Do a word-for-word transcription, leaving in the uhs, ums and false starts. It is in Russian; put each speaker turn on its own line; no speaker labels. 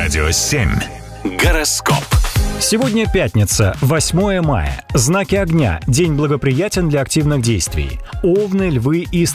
Радио семь. Гороскоп.
Сегодня пятница, восьмое мая. Знаки огня. День благоприятен для активных действий. Овны, львы и стрелки.